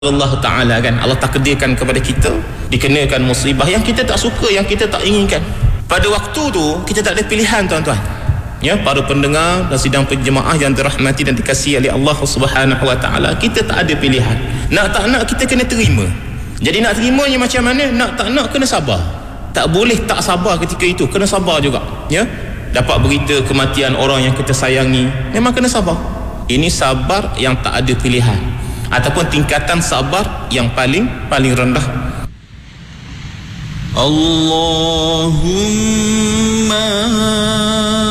Allah Ta'ala kan, Allah takdirkan kepada kita dikenakan musibah yang kita tak suka, yang kita tak inginkan. Pada waktu tu kita tak ada pilihan, tuan-tuan ya, para pendengar dan sidang penjemaah yang dirahmati dan dikasihi oleh Allah Subhanahu Wa Ta'ala. Kita tak ada pilihan, nak tak nak kita kena terima. Jadi nak terimanya macam mana? Nak tak nak kena sabar. Tak boleh tak sabar ketika itu, kena sabar juga ya. Dapat berita kematian orang yang kita sayangi, memang kena sabar. Ini sabar yang tak ada pilihan, ataupun tingkatan sabar yang paling rendah. Allahumma